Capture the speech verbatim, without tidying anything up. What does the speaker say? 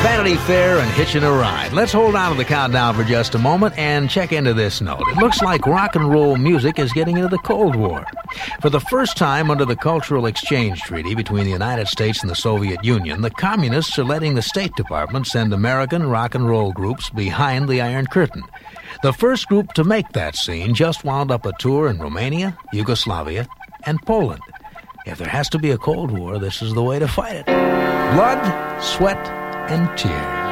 Vanity Fair and Hitching a Ride. Let's hold on to the countdown for just a moment and check into this note. It looks like rock and roll music is getting into the Cold War. For the first time under the Cultural Exchange Treaty between the United States and the Soviet Union, the communists are letting the State Department send American rock and roll groups behind the Iron Curtain. The first group to make that scene just wound up a tour in Romania, Yugoslavia, and Poland. If there has to be a Cold War, this is the way to fight it. Blood, sweat, and tears.